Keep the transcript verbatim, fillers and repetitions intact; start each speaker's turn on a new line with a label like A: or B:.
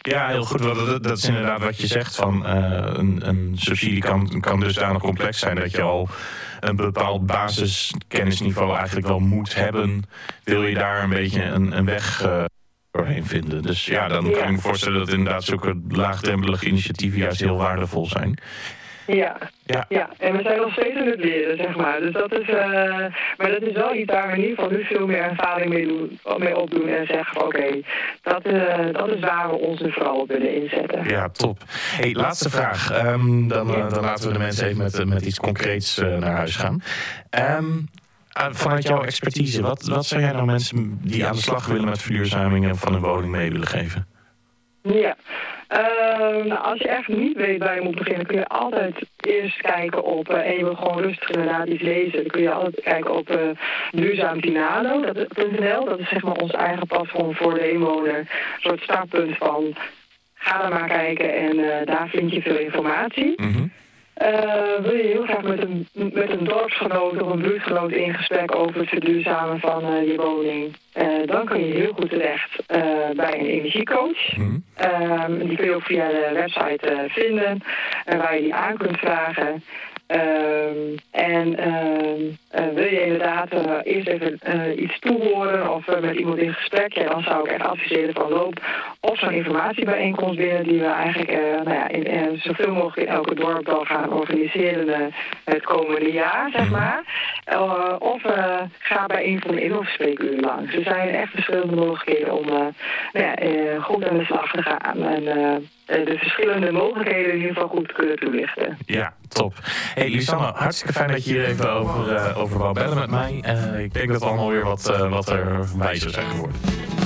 A: Ja, heel goed. Dat, dat is inderdaad wat je zegt. Van, uh, een, een subsidie kan, kan dusdanig complex zijn dat je al een bepaald basiskennisniveau eigenlijk wel moet hebben. Wil je daar een beetje een, een weg uh, doorheen vinden. Dus ja, dan kan ik me voorstellen dat inderdaad zulke laagdrempelige initiatieven juist heel waardevol zijn.
B: Ja.
A: Ja.
B: ja, en we zijn nog steeds aan het leren, zeg maar. Dus dat is, uh, maar dat is wel iets waar we in ieder geval nu veel meer ervaring mee, doen, mee opdoen en zeggen van oké, okay, dat, uh, dat is waar we ons nu vooral op willen inzetten.
A: Ja, top. Hey, laatste vraag. Um, dan, uh, dan laten we de mensen even met, met iets concreets uh, naar huis gaan. Um, vanuit jouw expertise, wat, wat zou jij nou mensen die aan de slag willen met verduurzamingen van hun woning mee willen geven?
B: Ja, uh, nou, als je echt niet weet waar je moet beginnen, kun je altijd eerst kijken op, uh, en je wil gewoon rustig inderdaad iets lezen, dan kun je altijd kijken op uh, duurzaam finado punt n l. Dat is zeg maar ons eigen platform voor de inwoner, een soort startpunt van, ga er maar kijken en uh, daar vind je veel informatie. Mm-hmm. Uh, wil je heel graag met een, met een dorpsgenoot of een buurtgenoot in gesprek over het verduurzamen van uh, je woning, uh, dan kun je heel goed terecht uh, bij een energiecoach. Mm-hmm. Uh, die kun je ook via de website uh, vinden, uh, waar je die aan kunt vragen. Uh, en uh, uh, wil je inderdaad uh, eerst even uh, iets toehoren of uh, met iemand in gesprek, ja, dan zou ik echt adviseren van loop of zo'n informatiebijeenkomst binnen die we eigenlijk uh, nou ja, in, uh, zoveel mogelijk in elke dorp wel gaan organiseren uh, het komende jaar, zeg maar. Uh, of uh, ga bij een van de inloopspreekuren langs. Er zijn echt verschillende mogelijkheden om uh, nou ja, uh, goed aan de slag te gaan en uh, de verschillende mogelijkheden in ieder geval goed te kunnen toelichten.
A: Ja, top. Hey Lisanne, hartstikke fijn dat je hier even over, uh, over wou bellen met mij. Uh, ik denk dat we allemaal weer wat, uh, wat er wijzer zijn geworden.